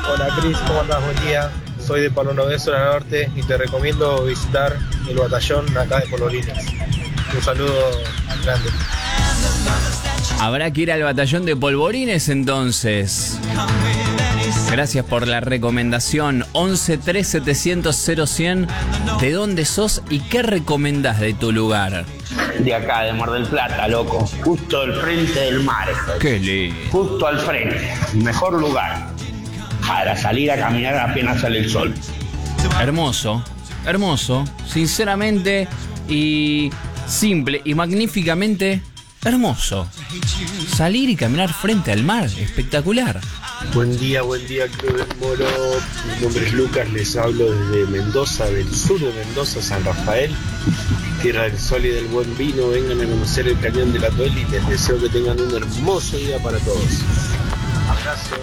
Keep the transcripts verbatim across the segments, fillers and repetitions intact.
Hola Cris, ¿cómo andás? Buen día. Soy de Palo Nové, zona norte, y te recomiendo visitar el batallón acá de Polvorines. Un saludo grande. Habrá que ir al batallón de Polvorines entonces. Gracias por la recomendación. once tres setecientos cero cien. ¿De dónde sos y qué recomendás de tu lugar? De acá, de Mar del Plata, loco. Justo al frente del mar. Qué lindo. Justo al frente. El mejor lugar para salir a caminar apenas sale el sol. Hermoso, hermoso. Sinceramente y simple y magníficamente hermoso. Salir y caminar frente al mar, espectacular. Buen día, buen día, Club del Moro. Mi nombre es Lucas, les hablo desde Mendoza, del sur de Mendoza, San Rafael, tierra del sol y del buen vino. Vengan a conocer el Cañón de la Tuel y les deseo que tengan un hermoso día para todos. Abrazo.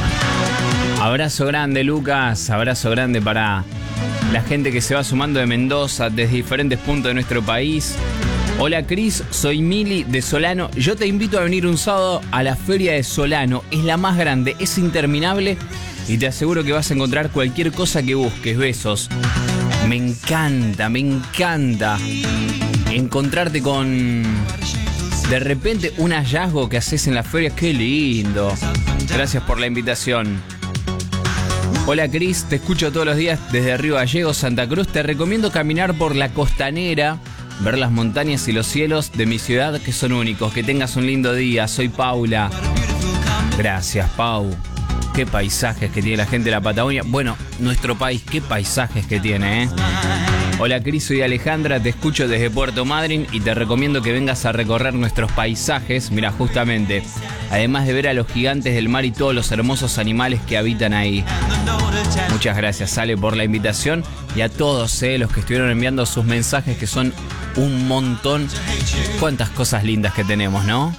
Abrazo grande, Lucas. Abrazo grande para la gente que se va sumando de Mendoza desde diferentes puntos de nuestro país. Hola Cris, soy Mili de Solano. Yo te invito a venir un sábado a la feria de Solano. Es la más grande, es interminable y te aseguro que vas a encontrar cualquier cosa que busques. Besos. Me encanta, me encanta encontrarte con de repente un hallazgo que haces en la feria. Qué lindo. Gracias por la invitación. Hola Cris, te escucho todos los días desde Río Gallegos, Santa Cruz. Te recomiendo caminar por la costanera, ver las montañas y los cielos de mi ciudad que son únicos. Que tengas un lindo día. Soy Paula. Gracias, Pau. Qué paisajes que tiene la gente de la Patagonia. Bueno, nuestro país, qué paisajes que tiene, ¿eh? Hola Cris, soy Alejandra, te escucho desde Puerto Madryn y te recomiendo que vengas a recorrer nuestros paisajes. Mira, justamente, además de ver a los gigantes del mar y todos los hermosos animales que habitan ahí. Muchas gracias, Ale, por la invitación y a todos eh, los que estuvieron enviando sus mensajes, que son un montón. Cuántas cosas lindas que tenemos, ¿no?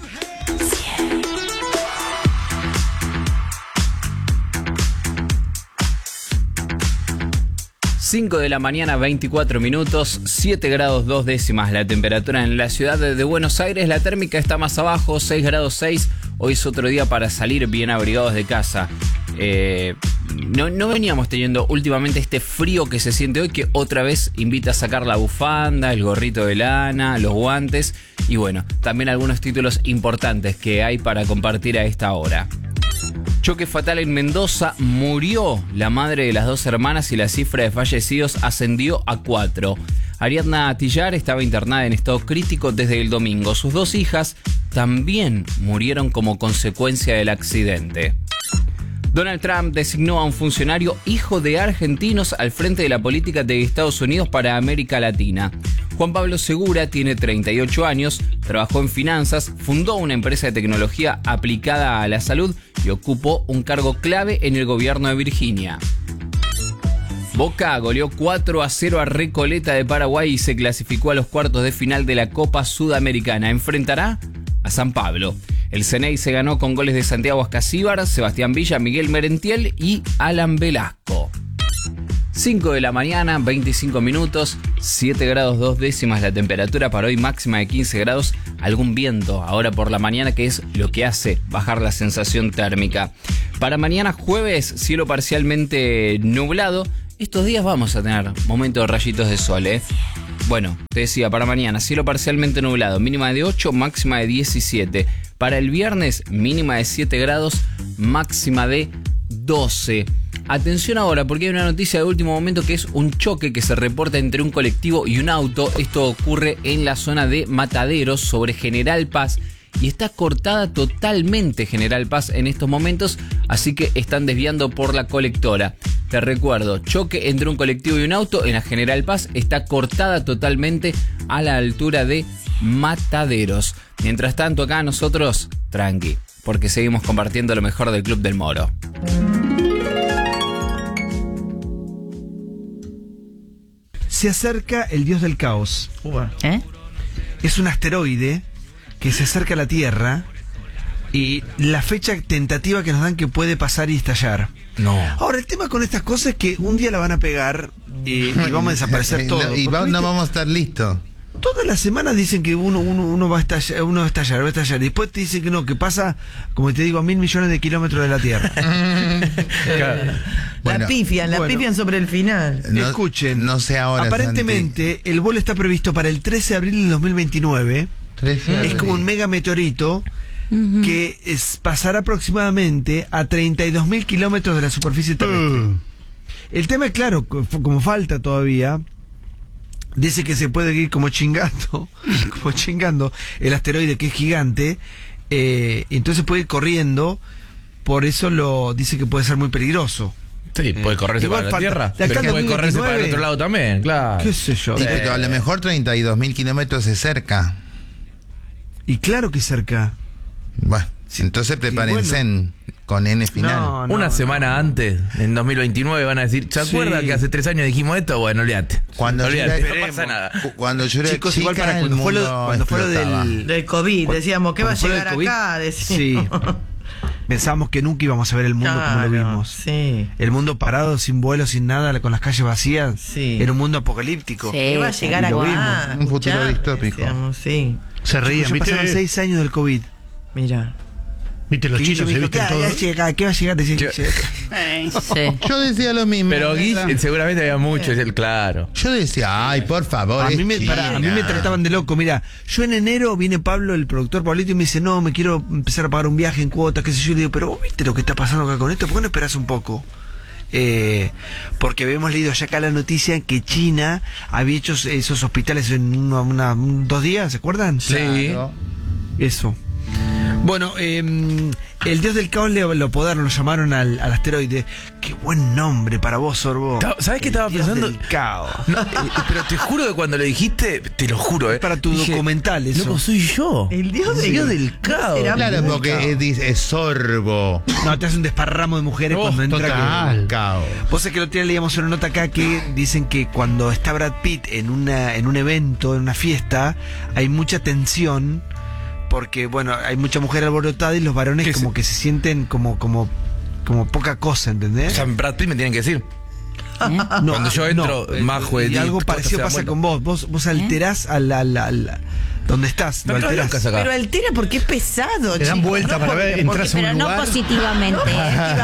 cinco de la mañana, veinticuatro minutos, siete grados dos décimas la temperatura en la ciudad de Buenos Aires. La térmica está más abajo, seis grados seis. Hoy es otro día para salir bien abrigados de casa. Eh, no, no veníamos teniendo últimamente este frío que se siente hoy, que otra vez invita a sacar la bufanda, el gorrito de lana, los guantes y bueno, también algunos títulos importantes que hay para compartir a esta hora. Choque fatal en Mendoza, murió la madre de las dos hermanas y la cifra de fallecidos ascendió a cuatro. Ariadna Tillar estaba internada en estado crítico desde el domingo. Sus dos hijas también murieron como consecuencia del accidente. Donald Trump designó a un funcionario hijo de argentinos al frente de la política de Estados Unidos para América Latina. Juan Pablo Segura tiene treinta y ocho años, trabajó en finanzas, fundó una empresa de tecnología aplicada a la salud y ocupó un cargo clave en el gobierno de Virginia. Boca goleó cuatro a cero a Recoleta de Paraguay y se clasificó a los cuartos de final de la Copa Sudamericana. Enfrentará a San Pablo. El Ceney se ganó con goles de Santiago Ascasíbar, Sebastián Villa, Miguel Merentiel y Alan Velasco. cinco de la mañana, veinticinco minutos, siete grados dos décimas la temperatura para hoy, máxima de quince grados, algún viento ahora por la mañana que es lo que hace bajar la sensación térmica. Para mañana jueves, cielo parcialmente nublado. Estos días vamos a tener momentos de rayitos de sol, ¿eh? Bueno, te decía, para mañana, cielo parcialmente nublado, mínima de ocho, máxima de diecisiete. Para el viernes, mínima de siete grados, máxima de doce. Atención ahora, porque hay una noticia de último momento que es un choque que se reporta entre un colectivo y un auto. Esto ocurre en la zona de Mataderos, sobre General Paz, y está cortada totalmente General Paz en estos momentos, así que están desviando por la colectora. Te recuerdo, choque entre un colectivo y un auto en la General Paz, está cortada totalmente a la altura de Mataderos. Mientras tanto, acá nosotros, tranqui, porque seguimos compartiendo lo mejor del Club del Moro. Se acerca el dios del caos. ¿Eh? Es un asteroide que se acerca a la Tierra y la fecha tentativa que nos dan que puede pasar y estallar. No. Ahora, el tema con estas cosas es que un día la van a pegar y, y vamos a desaparecer todos. Y va, no vamos a estar listos. Todas las semanas dicen que uno, uno, uno va a estallar, uno va a estallar, va a estallar. Y después te dicen que no, que pasa, como te digo, a mil millones de kilómetros de la Tierra. Claro. Bueno, la pifian, la bueno. pifian sobre el final. No- Escuchen, no sé ahora, aparentemente el vuelo está previsto para el trece de abril del dos mil veintinueve. trece de Es abril. como un mega meteorito que es, pasará aproximadamente a treinta y dos mil kilómetros de la superficie terrestre. Uh. El tema es claro, co- como falta todavía, dice que se puede ir como chingando, como chingando el asteroide que es gigante, eh, entonces puede ir corriendo, por eso lo dice que puede ser muy peligroso. Sí, puede correrse Igual para la falta- Tierra, de acá pero puede al correrse para el dos mil veintinueve. otro lado también, claro. ¿Qué sé yo? Sí, pero a lo mejor treinta y dos mil kilómetros es cerca. Y claro que cerca. Bueno, entonces prepárense en- con N final. No, no, Una no. semana antes, en dos mil veintinueve, van a decir, ¿se Sí. acuerdan que hace tres años dijimos esto? Bueno, olvídate. Cuando yo olvídate, era- no pasa nada. Cu- Cuando yo era Chicos, chica, igual para el cuando fue lo, mundo cuando fue lo explotaba. del... Del COVID, decíamos, ¿qué va a cuando fue lo llegar del COVID, acá? Decíamos. Sí. Pensábamos que nunca íbamos a ver el mundo como Claro, lo vimos. Sí. El mundo parado, sin vuelo, sin nada, con las calles vacías. Sí. Era un mundo apocalíptico. Sí. ¿Qué va a llegar Y lo acá? vimos. Un futuro Escuchá, distópico. decíamos, sí. Se reían, Ya pasaron ¿viste? seis años del COVID. Mira. ¿Viste? Los Que chinos Guillo me se dijo, visten ¿qué, todos. va a llegar? ¿Qué va a llegar? Decía Yo- Guille. Sí. Yo decía lo mismo. Pero Guille, seguramente había mucho, es el claro. Yo decía, ay, por favor. A es mí, me, pará, a mí me China. trataban de loco. Mira, yo en enero viene Pablo, el productor Pablito, y me dice, no, me quiero empezar a pagar un viaje en cuotas, qué sé yo. Y le digo, pero vos viste lo que está pasando acá con esto, ¿por qué no esperás un poco? Eh, porque habíamos leído ya acá la noticia que China había hecho esos hospitales en uno- una- un- dos días, ¿se acuerdan? Sí. Eso. Bueno, eh, el dios del caos le, lo apodaron, lo llamaron al, al asteroide. Qué buen nombre para vos, Sorbo. Ta- ¿Sabés qué El estaba dios pensando? del caos. No, eh, pero te juro que cuando lo dijiste, te lo juro, eh. Para tu documental, eso. Loco, soy yo. El dios, El del- dios del caos. Será Claro, muy porque es, dice, es sorbo. No, te hace un desparramo de mujeres Oh, cuando entra. total. Caos. Vos sabés que el otro día leíamos una nota acá que dicen que cuando está Brad Pitt en una en un evento, en una fiesta, hay mucha tensión porque, bueno, hay mucha mujer alborotada y los varones ¿Qué como se- que se sienten como como como poca cosa, O ¿entendés? sea, Brad Pitt me tienen que decir. No, cuando yo entro, eh, Majo, y Edith, algo todos parecido se dan pasa vuelta. con vos. Vos vos alterás al, al, al- donde estás, lo Están todas alterás. locas acá. Pero altera porque es pesado, Te dan chicos, vuelta no para porque- ver, porque- entras a un Pero no lugar. positivamente. ¿eh?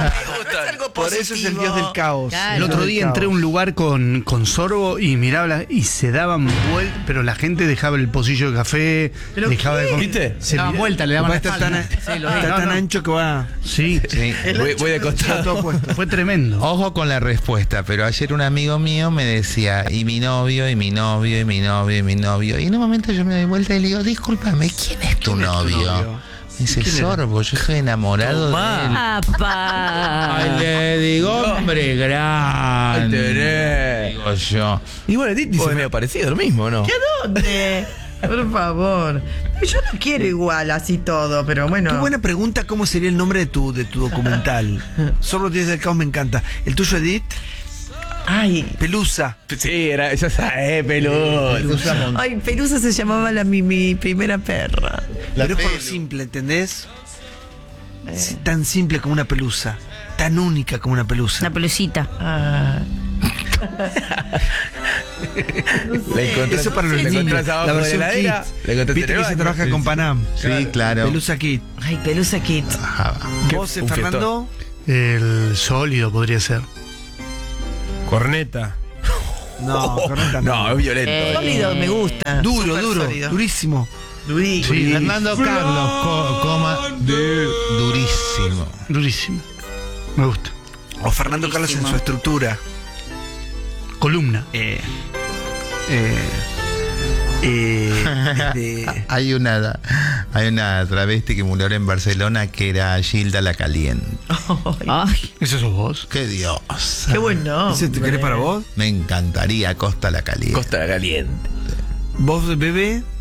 No es algo Por eso es el positivo. dios del caos. Claro. El otro día entré a un lugar con, con Sorbo y miraba la- y se daban vueltas, pero la gente dejaba el pocillo de café, ¿Pero dejaba qué? de comer. ¿Viste? Se Daban mira- vuelta, le daban la Está tan, espalda. Sí, lo vi. está No, tan no. ancho que va. Sí, Sí. Voy, voy de costado. fue tremendo. Ojo con la respuesta, pero ayer un amigo mío me decía, y mi novio, y mi novio, y mi novio, y mi novio. Y en un momento yo me doy vuelta y le digo, discúlpame, ¿quién es tu novio? novio? Me dice, Sorbo, yo estoy enamorado Tomá. de él. ¡Apa! Ay, le digo, hombre, Ahí grande. tenés. Digo yo. Y bueno, Edith dice medio parecido, lo mismo, ¿no? ¿Qué dónde? Por favor. Yo no quiero igual así todo, pero bueno. Qué buena pregunta, ¿cómo sería el nombre de tu, de tu documental? Solo los días del caos me encanta. ¿El tuyo, Edith? Ay. Pelusa. Sí, era, esa eh, pelusa. Ay, Pelusa se llamaba la, mi, mi primera perra. La Pero es por lo pelu. simple, ¿entendés? Sí, tan simple como una pelusa. Tan única como una pelusa. Una pelucita. Ah. La encontrás, Eso para los la niños. encontrás abajo La de versión la heladera. Kids. La encontrás Viste en el que se baño. trabaja con Panam. Sí, claro. Pelusa Kid. Ay, Pelusa Kids. Ajá. ¿Vos, eh, un Fernando? El sólido podría ser. Corneta. No, correcta no. No, es violento. Eh, eh. Sólido me gusta. Duro, Súper duro, sólido. durísimo. Durísimo. Sí, Fernando Carlos, co- coma, de durísimo. durísimo. Me gusta. O Fernando Carlos en su estructura. Columna. Eh, eh, eh, de- Hay una, hay una travesti que murió en Barcelona que era Gilda la Caliente. Ay, ¿Eso sos vos? ¡Qué Dios! Qué buen nombre. ¿Ese te querés para vos? Me encantaría Costa la Caliente. Costa Caliente. ¿Vos, bebé?